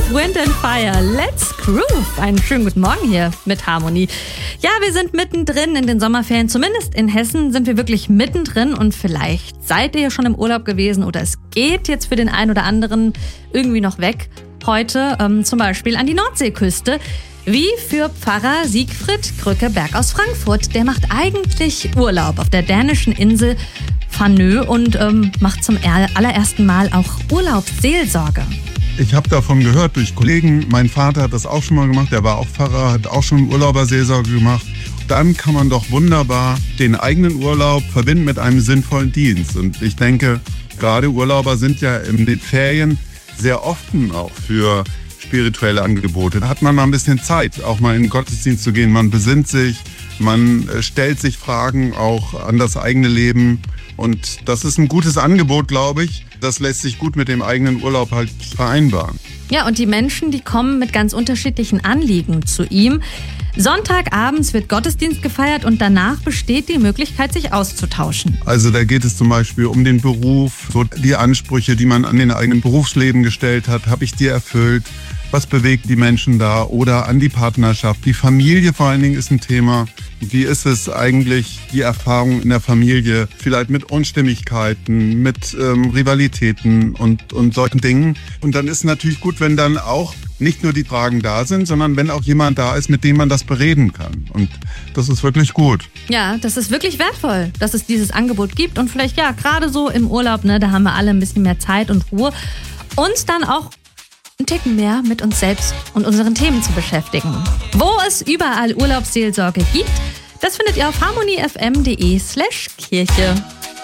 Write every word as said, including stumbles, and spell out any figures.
Wind and Fire, let's groove. Einen schönen guten Morgen hier mit Harmonie. Ja, wir sind mittendrin in den Sommerferien. Zumindest in Hessen sind wir wirklich mittendrin. Und vielleicht seid ihr schon im Urlaub gewesen oder es geht jetzt für den einen oder anderen irgendwie noch weg. Heute ähm, zum Beispiel an die Nordseeküste. Wie für Pfarrer Siegfried Krückeberg aus Frankfurt. Der macht eigentlich Urlaub auf der dänischen Insel Fanø und ähm, macht zum allerersten Mal auch Urlaubsseelsorge. Ich habe davon gehört durch Kollegen. Mein Vater hat das auch schon mal gemacht. Der war auch Pfarrer, hat auch schon Urlauberseelsorge gemacht. Dann kann man doch wunderbar den eigenen Urlaub verbinden mit einem sinnvollen Dienst. Und ich denke, gerade Urlauber sind ja in den Ferien sehr offen auch für spirituelle Angebote. Da hat man mal ein bisschen Zeit, auch mal in den Gottesdienst zu gehen. Man besinnt sich, man stellt sich Fragen auch an das eigene Leben. Und das ist ein gutes Angebot, glaube ich. Das lässt sich gut mit dem eigenen Urlaub halt vereinbaren. Ja, und die Menschen, die kommen mit ganz unterschiedlichen Anliegen zu ihm. Sonntagabends wird Gottesdienst gefeiert und danach besteht die Möglichkeit, sich auszutauschen. Also da geht es zum Beispiel um den Beruf, so die Ansprüche, die man an den eigenen Berufsleben gestellt hat. Habe ich die erfüllt? Was bewegt die Menschen da? Oder an die Partnerschaft. Die Familie vor allen Dingen ist ein Thema. Wie ist es eigentlich, die Erfahrung in der Familie, vielleicht mit Unstimmigkeiten, mit ähm, Rivalitäten und, und solchen Dingen. Und dann ist es natürlich gut, wenn dann auch nicht nur die Fragen da sind, sondern wenn auch jemand da ist, mit dem man das bereden kann. Und das ist wirklich gut. Ja, das ist wirklich wertvoll, dass es dieses Angebot gibt. Und vielleicht, ja, gerade so im Urlaub, ne, da haben wir alle ein bisschen mehr Zeit und Ruhe. Uns dann auch einen Ticken mehr mit uns selbst und unseren Themen zu beschäftigen. Wo es überall Urlaubsseelsorge gibt, das findet ihr auf harmoniefm punkt de slash Kirche.